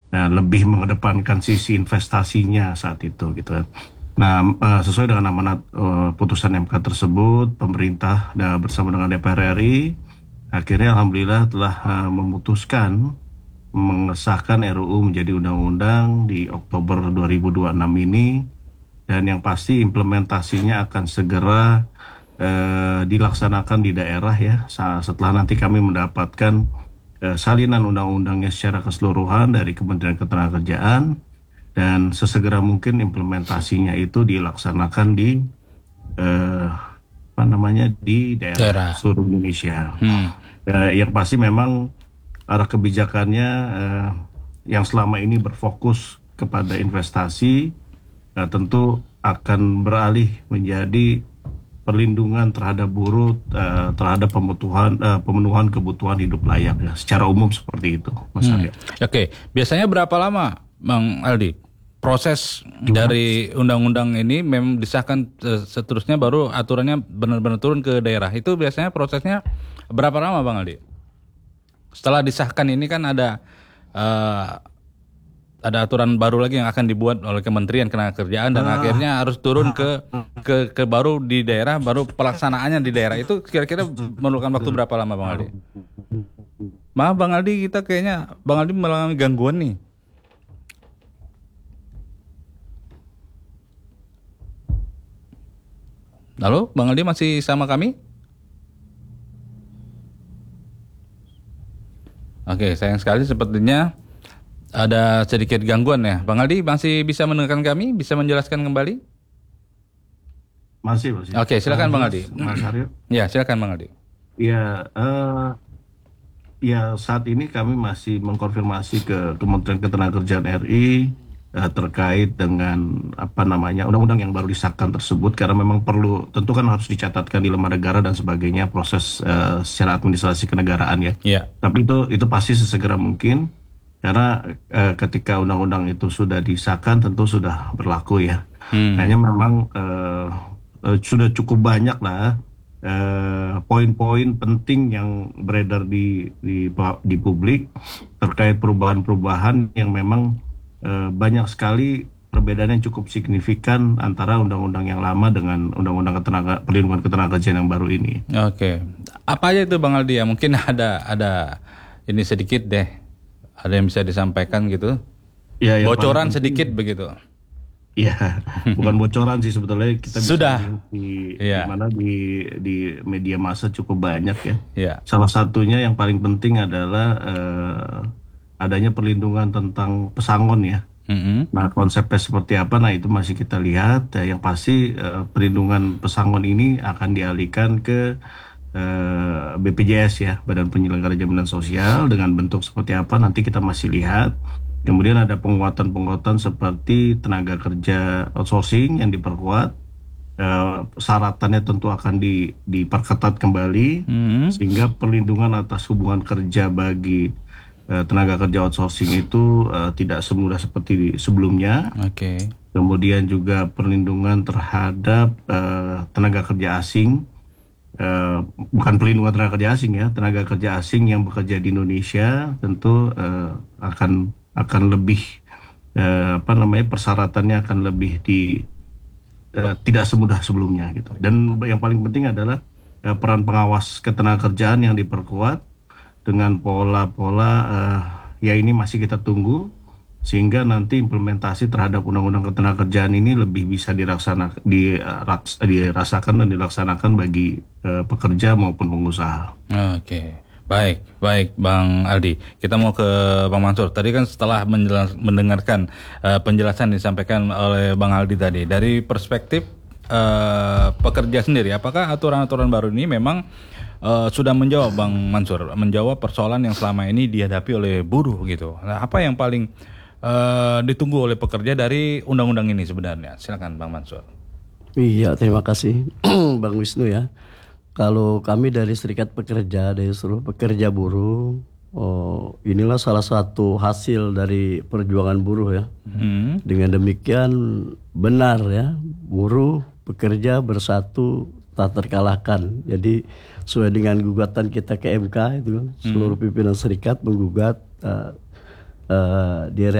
lebih mengedepankan sisi investasinya saat itu gitu kan. Nah, sesuai dengan amanat putusan MK tersebut, pemerintah bersama dengan DPR RI akhirnya alhamdulillah telah memutuskan mengesahkan RUU menjadi undang-undang di Oktober 2026 ini, dan yang pasti implementasinya akan segera dilaksanakan di daerah ya, setelah nanti kami mendapatkan salinan undang-undangnya secara keseluruhan dari Kementerian Ketenagakerjaan, dan sesegera mungkin implementasinya itu dilaksanakan di apa namanya di daerah Daerah. seluruh Indonesia. Hmm. Yang pasti memang arah kebijakannya yang selama ini berfokus kepada investasi tentu akan beralih menjadi perlindungan terhadap buruh, terhadap pemenuhan kebutuhan hidup layak ya, secara umum seperti itu, Mas Hmm. Arya. Oke, biasanya berapa lama, Bang Aldi, proses Gimana? dari undang-undang ini memang disahkan seterusnya baru aturannya benar-benar turun ke daerah? Itu biasanya prosesnya berapa lama, Bang Aldi? Setelah disahkan ini kan eh, ada aturan baru lagi yang akan dibuat oleh Kementerian Ketenagakerjaan dan Ah, akhirnya harus turun ke baru di daerah, baru pelaksanaannya di daerah. Itu kira-kira memerlukan waktu berapa lama, Bang Aldi? Maaf Bang Aldi, kita kayaknya Bang Aldi mengalami gangguan nih. Halo, Bang Aldi masih sama kami? Oke, sayang sekali sepertinya ada sedikit gangguan ya. Bang Aldi masih bisa mendengarkan kami? Bisa menjelaskan kembali? masih. Oke, silakan Bang Aldi. Mas Arya. Ya, silakan Bang Aldi. Ya, ya, saat ini kami masih mengkonfirmasi ke Kementerian Ketenagakerjaan RI terkait dengan apa namanya undang-undang yang baru disahkan tersebut, karena memang perlu, tentu kan harus dicatatkan di lembar negara dan sebagainya, proses secara administrasi kenegaraan ya. Ya. Tapi itu pasti sesegera mungkin, karena ketika undang-undang itu sudah disahkan tentu sudah berlaku ya. Hmm. Hanya memang sudah cukup banyak lah poin-poin penting yang beredar di publik terkait perubahan-perubahan yang memang banyak sekali perbedaan yang cukup signifikan antara undang-undang yang lama dengan undang-undang perlindungan ketenagakerjaan yang baru ini. Oke. Apa aja itu Bang Aldi ya? Mungkin ada ini sedikit deh. Ada yang bisa disampaikan gitu. Ya, yang paling Bocoran penting, sedikit begitu. ya, bukan bocoran sih sebetulnya, kita bisa Sudah. lihat di Iya. mana di media massa cukup banyak ya. Iya. Salah satunya yang paling penting adalah adanya perlindungan tentang pesangon ya. Mm-mm. Nah, konsepnya seperti apa? Nah, itu masih kita lihat. Yang pasti perlindungan pesangon ini akan dialihkan ke BPJS ya, Badan Penyelenggara Jaminan Sosial, dengan bentuk seperti apa nanti kita masih lihat. Kemudian ada penguatan-penguatan seperti tenaga kerja outsourcing yang diperkuat. Syaratannya tentu akan diperketat kembali, Mm-mm. sehingga perlindungan atas hubungan kerja bagi tenaga kerja outsourcing itu tidak semudah seperti sebelumnya. Oke. Kemudian juga perlindungan terhadap tenaga kerja asing, bukan perlindungan tenaga kerja asing ya, tenaga kerja asing yang bekerja di Indonesia tentu akan lebih apa namanya, persyaratannya akan lebih tidak semudah sebelumnya gitu. Dan yang paling penting adalah peran pengawas ketenagakerjaan yang diperkuat dengan pola-pola ya, ini masih kita tunggu, sehingga nanti implementasi terhadap undang-undang ketenagakerjaan ini lebih bisa dirasakan dan dilaksanakan bagi pekerja maupun pengusaha. Oke. Baik, baik Bang Aldi. Kita mau ke Bang Mansur. Tadi kan setelah mendengarkan penjelasan disampaikan oleh Bang Aldi tadi, dari perspektif pekerja sendiri, apakah aturan-aturan baru ini memang sudah menjawab Bang Mansur, menjawab persoalan yang selama ini dihadapi oleh buruh gitu. Nah, apa yang paling ditunggu oleh pekerja dari undang-undang ini sebenarnya? Silakan Bang Mansur. Iya, terima kasih Bang Wisnu ya. Kalau kami dari Serikat Pekerja, dari seluruh pekerja buruh, inilah salah satu hasil dari perjuangan buruh ya. Hmm. Dengan demikian benar ya, buruh pekerja bersatu tak terkalahkan. Jadi sesuai dengan gugatan kita ke MK itu, seluruh pimpinan serikat menggugat di